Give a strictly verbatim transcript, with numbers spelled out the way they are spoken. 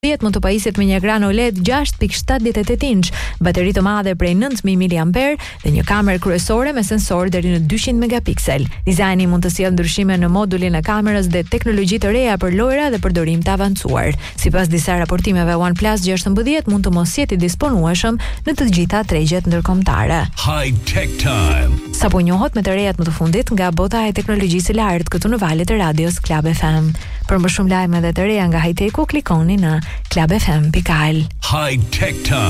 mund të pajiset me një ekran O L E D gjashtë pikë shtatëdhjetë e tetë inç, bateri të madhe prej nëntëqind miliamper dhe një kamerë kryesore me sensor deri në dyqind megapiksel. Dizajni mund të sjellë ndryshime në modulin e kamerës dhe teknologji të reja për lojra dhe përdorim të avancuar. Sipas disa raportimeve, OnePlus gjashtëmbëdhjetë mund të mos jetë i disponueshëm në të gjitha tregjet ndërkombëtare. High Tech Time. Sapo njohët me të rejat më të fundit nga bota e teknologjisë së lartë këtu në valët e radios Club F M. Për më shumë lajme dhe të reja nga high-techu, klikoni në club f m dot al. High Tech Time.